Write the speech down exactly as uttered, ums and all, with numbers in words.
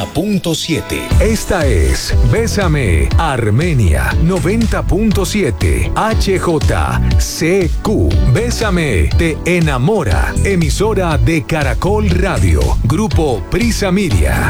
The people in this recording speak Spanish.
Punto siete. Esta es Bésame Armenia noventa punto siete H J C Q. Bésame te enamora. Emisora de Caracol Radio. Grupo Prisa Media.